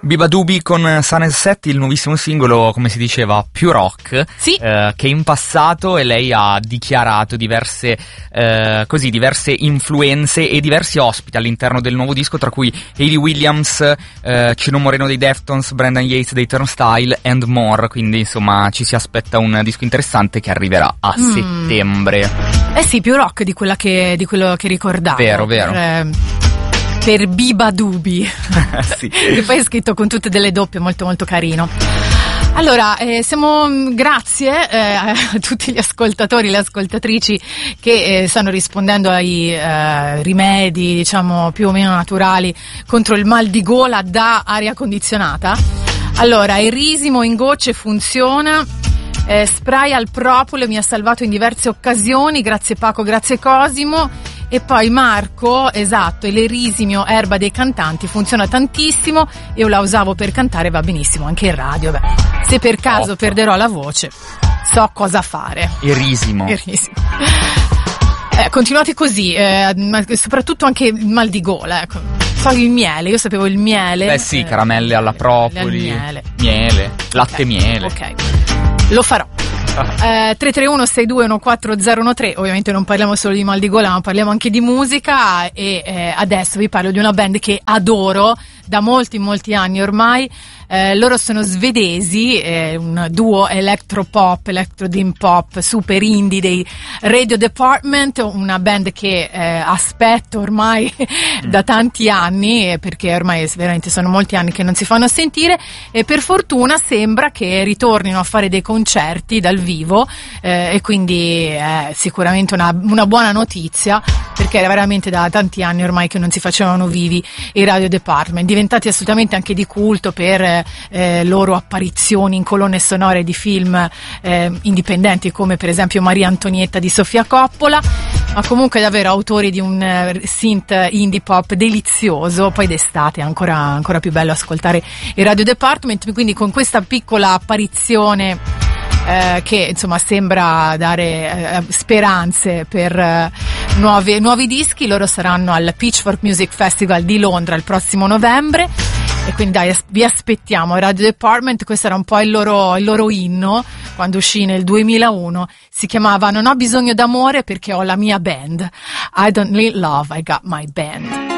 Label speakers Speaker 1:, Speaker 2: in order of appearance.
Speaker 1: Bibadubi con Sun and Set, il nuovissimo singolo, come si diceva, più rock,
Speaker 2: sì.
Speaker 1: Che in passato e lei ha dichiarato diverse influenze e diversi ospiti all'interno del nuovo disco, tra cui Hayley Williams, Cino Moreno dei Deftones, Brendan Yates dei Turnstile and more, quindi insomma ci si aspetta un disco interessante che arriverà a settembre.
Speaker 2: Eh sì, più rock di quello che ricordavo.
Speaker 1: Vero.
Speaker 2: Per Bibadubi.
Speaker 1: Sì.
Speaker 2: Che poi è scritto con tutte delle doppie, molto molto carino. Allora, grazie a tutti gli ascoltatori e le ascoltatrici che stanno rispondendo ai rimedi, diciamo, più o meno naturali contro il mal di gola da aria condizionata. Allora, Erisimo in gocce funziona. Spray al propolo mi ha salvato in diverse occasioni, grazie Paco, grazie Cosimo. E poi Marco, esatto, l'Erisimio erba dei cantanti funziona tantissimo, io la usavo per cantare, va benissimo anche in radio. Beh, se per caso perderò la voce, so cosa fare.
Speaker 1: Erisimo.
Speaker 2: Continuate così, soprattutto anche il mal di gola, ecco. So il miele, io sapevo il miele.
Speaker 1: Beh sì, caramelle alla propoli, miele, latte miele.
Speaker 2: Ok, lo farò. 331-6214013. Ovviamente non parliamo solo di mal di gola, ma parliamo anche di musica e adesso vi parlo di una band che adoro da molti anni ormai. Loro sono svedesi, un duo electropop, electro dream pop, super indie dei Radio Department, una band che aspetto ormai da tanti anni, perché ormai veramente sono molti anni che non si fanno sentire, e per fortuna sembra che ritornino a fare dei concerti dal vivo, e quindi è sicuramente una buona notizia, perché era veramente da tanti anni ormai che non si facevano vivi i Radio Department, diventati assolutamente anche di culto per loro apparizioni in colonne sonore di film indipendenti, come per esempio Maria Antonietta di Sofia Coppola, ma comunque davvero autori di un synth indie pop delizioso. Poi d'estate è ancora più bello ascoltare i Radio Department, quindi con questa piccola apparizione che insomma sembra dare speranze per nuovi dischi. Loro saranno al Pitchfork Music Festival di Londra il prossimo novembre, e quindi dai, vi aspettiamo. Radio Department, questo era un po' il loro inno quando uscì nel 2001, si chiamava Non ho bisogno d'amore perché ho la mia band, I don't need love, I got my band.